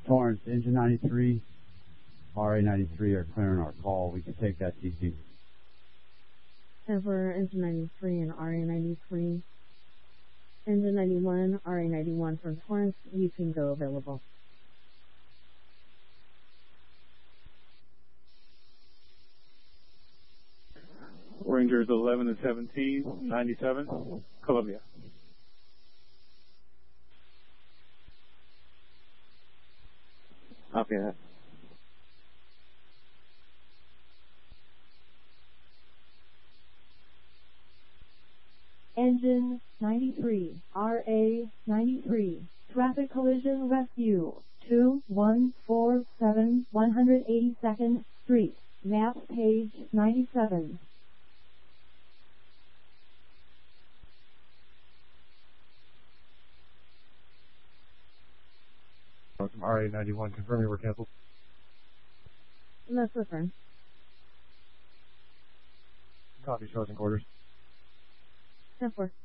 Torrance, engine 93, RA 93 are clearing our call. We can take that TC. For engine 93 and RA 93. Engine 91, RA 91 from Torrance, you can go available. Rangers 11 and 17, 97, Columbia. Copy that. Engine 93, RA 93, traffic collision rescue, 2147 182nd Street, map page 97. From RA 91, confirming we're canceled. That's confirmed. Copy, charging orders. 10-4.